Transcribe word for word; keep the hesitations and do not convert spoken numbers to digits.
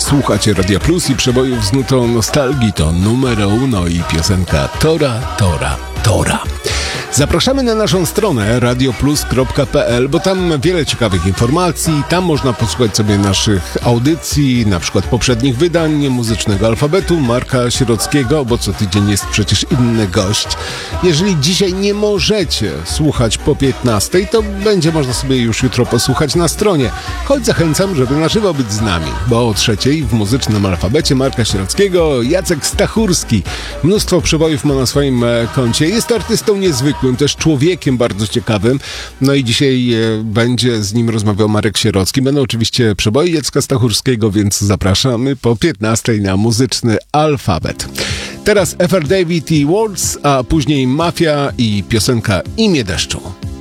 Słuchacie Radia Plus i przebojów z nutą nostalgii. To numero uno i piosenka Tora, Tora, Tora. Zapraszamy na naszą stronę radioplus kropka pe el, bo tam wiele ciekawych informacji. Tam można posłuchać sobie naszych audycji, na przykład poprzednich wydań, Muzycznego Alfabetu, Marka Sierockiego, bo co tydzień jest przecież inny gość. Jeżeli dzisiaj nie możecie słuchać po piętnastej, to będzie można sobie już jutro posłuchać na stronie. Choć zachęcam, żeby na żywo być z nami, bo o trzeciej w Muzycznym Alfabecie Marka Sierockiego Jacek Stachurski. Mnóstwo przebojów ma na swoim koncie. Jest artystą niezwykłym, też człowiekiem bardzo ciekawym. No i dzisiaj e, będzie z nim rozmawiał Marek Sierocki. Będą oczywiście przeboje Jacka Stachurskiego, więc zapraszamy po piętnastej na Muzyczny Alfabet. Teraz F R David i Words, a później Mafia i piosenka Imię deszczu.